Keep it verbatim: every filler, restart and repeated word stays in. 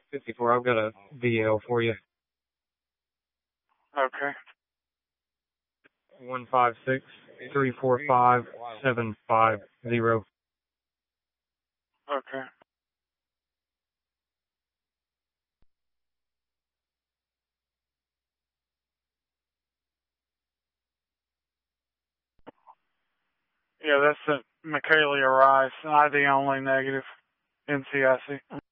fifty-four, I've got a V L for you. Okay. one five six, three four five, seven five zero. Okay. Yeah, that's the Michaelia Rice. I D only negative. N C I C.